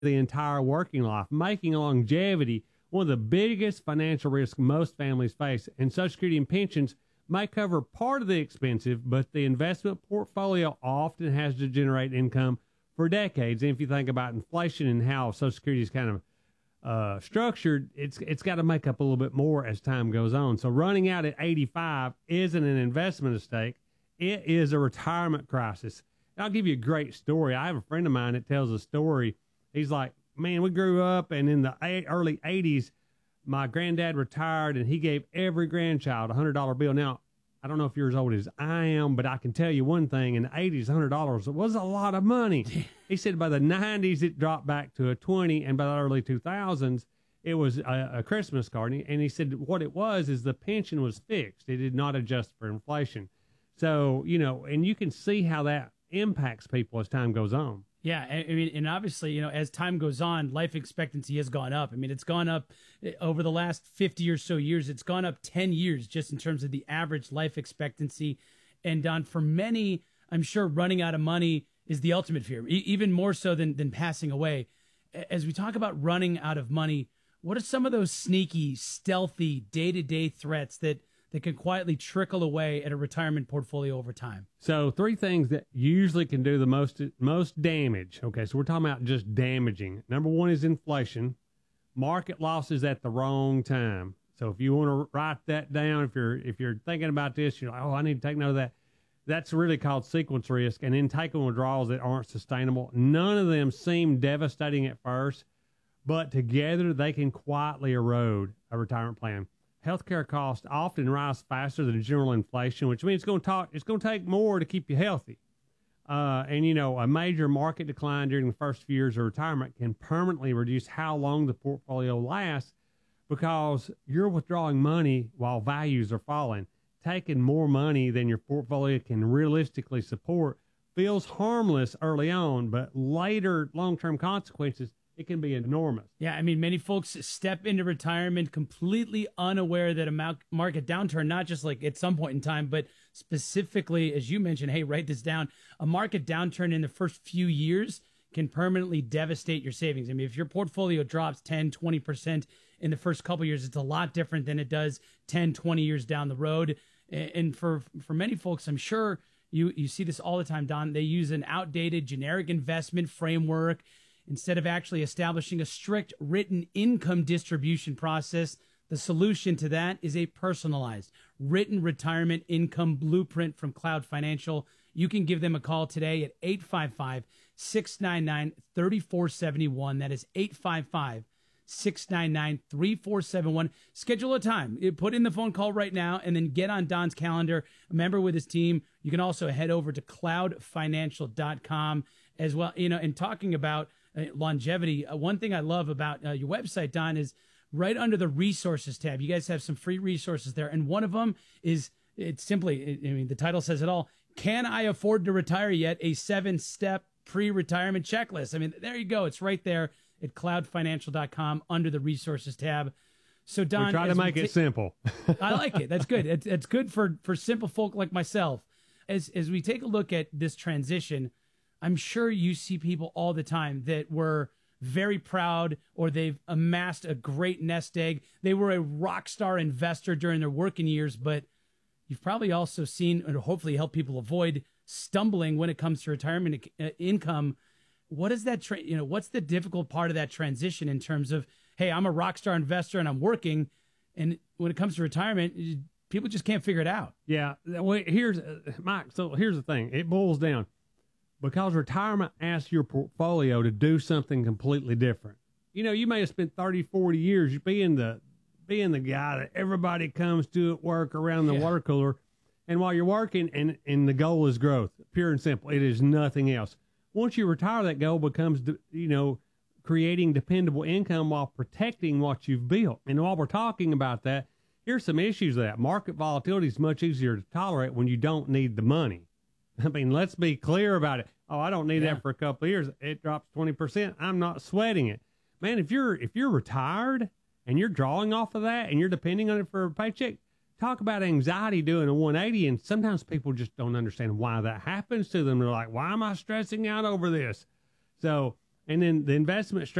the entire working life, making longevity one of the biggest financial risks most families face. And Social Security and pensions may cover part of the expensive, but the investment portfolio often has to generate income for decades. And if you think about inflation and how Social Security is kind of structured, it's got to make up a little bit more as time goes on. So running out at 85 isn't an investment mistake. It is a retirement crisis. And I'll give you a great story. I have a friend of mine that tells a story. He's like, man, we grew up, and in the early 80s, my granddad retired, and he gave every grandchild a $100 bill. Now, I don't know if you're as old as I am, but I can tell you one thing. In the 80s, $100 was a lot of money. He said by the 90s, it dropped back to a 20, and by the early 2000s, it was a Christmas card. And he said what it was is the pension was fixed. It did not adjust for inflation. So, you know, and you can see how that impacts people as time goes on. Yeah, I mean, and obviously, you know, as time goes on, life expectancy has gone up. I mean, it's gone up over the last 50 or so years. It's gone up 10 years just in terms of the average life expectancy. And Don, for many, I'm sure running out of money is the ultimate fear, even more so than passing away. As we talk about running out of money, what are some of those sneaky, stealthy, day-to-day threats that can quietly trickle away at a retirement portfolio over time? So 3 things that usually can do the most damage. Okay, so we're talking about just damaging. Number 1 is inflation, market losses at the wrong time. So if you want to write that down, if you're thinking about this, you're like, oh, I need to take note of that. That's really called sequence risk, and then taking withdrawals that aren't sustainable. None of them seem devastating at first, but together they can quietly erode a retirement plan. Healthcare costs often rise faster than general inflation, which means it's going to take more to keep you healthy. And, you know, a major market decline during the first few years of retirement can permanently reduce how long the portfolio lasts because you're withdrawing money while values are falling. Taking more money than your portfolio can realistically support feels harmless early on, but later long-term consequences, it can be enormous. Yeah, I mean, many folks step into retirement completely unaware that a market downturn, not just like at some point in time, but specifically, as you mentioned, hey, write this down, a market downturn in the first few years can permanently devastate your savings. I mean, if your portfolio drops 10, 20% in the first couple of years, it's a lot different than it does 10, 20 years down the road. And for many folks, I'm sure you see this all the time, Don, they use an outdated generic investment framework instead of actually establishing a strict written income distribution process. The solution to that is a personalized written retirement income blueprint from Cloud Financial. You can give them a call today at 855-699-3471. That is 855-699-3471. Schedule a time. Put in the phone call right now and then get on Don's calendar. A member with his team. You can also head over to cloudfinancial.com as well. You know, and talking about longevity, one thing I love about your website, Don, is right under the resources tab. You guys have some free resources there. And one of them is, it's simply, I mean, the title says it all. Can I afford to retire yet? A 7-step pre-retirement checklist. I mean, there you go. It's right there at cloudfinancial.com under the resources tab. So Don, we try to make it simple. I like it. That's good. It's good for simple folk like myself. As we take a look at this transition, I'm sure you see people all the time that were very proud or they've amassed a great nest egg. They were a rock star investor during their working years, but you've probably also seen and hopefully help people avoid stumbling when it comes to retirement income. What is that? What's the difficult part of that transition in terms of, hey, I'm a rock star investor and I'm working, and when it comes to retirement, people just can't figure it out. Yeah. Well, here's Mike. So here's the thing. It boils down because retirement asks your portfolio to do something completely different. You know, you may have spent 30, 40 years being the guy that everybody comes to at work around the water cooler. And while you're working and the goal is growth, pure and simple, it is nothing else. Once you retire, that goal becomes, creating dependable income while protecting what you've built. And while we're talking about that, here's some issues of that. Market volatility is much easier to tolerate when you don't need the money. I mean, let's be clear about it. Oh, I don't need that for a couple of years. It drops 20%. I'm not sweating it. Man, if you're retired and you're drawing off of that and you're depending on it for a paycheck, talk about anxiety doing a 180. And sometimes people just don't understand why that happens to them. They're like, why am I stressing out over this? So, And then the investment